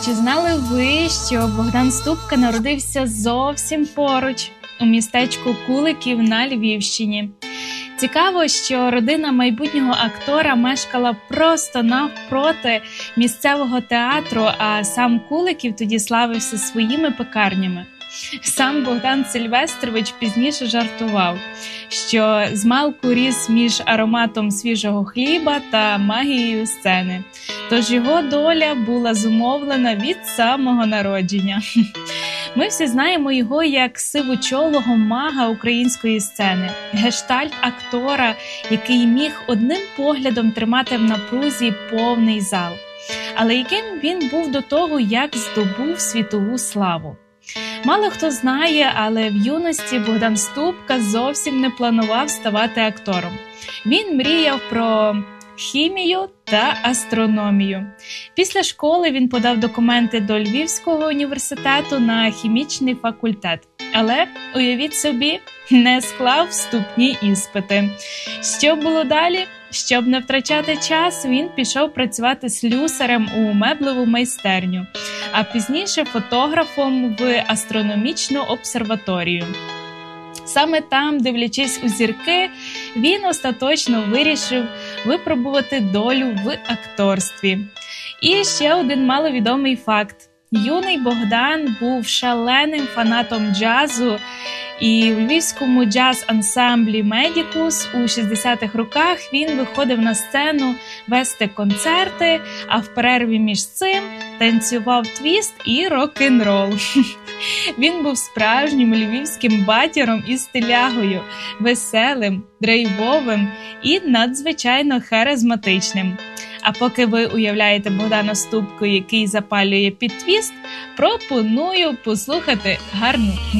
чи знали ви, що Богдан Ступка народився зовсім поруч, у містечку Куликів на Львівщині? Цікаво, що родина майбутнього актора мешкала просто навпроти місцевого театру, а сам Куликів тоді славився своїми пекарнями. Сам Богдан Сильвестрович пізніше жартував, що змалку ріс між ароматом свіжого хліба та магією сцени. Тож його доля була зумовлена від самого народження. Ми всі знаємо його як сивочолого мага української сцени, гештальт-актора, який міг одним поглядом тримати в напрузі повний зал. Але яким він був до того, як здобув світову славу? Мало хто знає, але в юності Богдан Ступка зовсім не планував ставати актором. Він мріяв про хімію та астрономію. Після школи він подав документи до Львівського університету на хімічний факультет. Але, уявіть собі, не склав вступні іспити. Що було далі? Щоб не втрачати час, він пішов працювати слюсарем у меблеву майстерню, а пізніше фотографом в астрономічну обсерваторію. Саме там, дивлячись у зірки, він остаточно вирішив випробувати долю в акторстві. І ще один маловідомий факт. Юний Богдан був шаленим фанатом джазу, і в львівському джаз-ансамблі «Медікус» у 60-х роках він виходив на сцену вести концерти, а в перерві між цим танцював твіст і рок-н-рол. Він був справжнім львівським батіром і стилягою, веселим, драйвовим і надзвичайно харизматичним. А поки ви уявляєте Богдана Ступку, який запалює під твіст, пропоную послухати гарну музику.